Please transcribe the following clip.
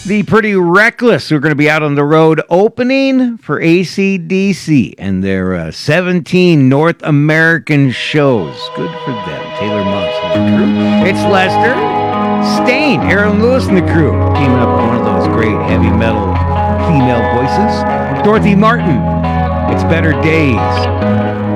The Pretty Reckless who are going to be out on the road opening for AC/DC and their 17 North American shows. Good for them. Taylor Monks and the crew. It's Lester. Stain, Aaron Lewis and the crew. Teaming up with one of those great heavy metal female voices. Dorothy Martin. It's Better Days.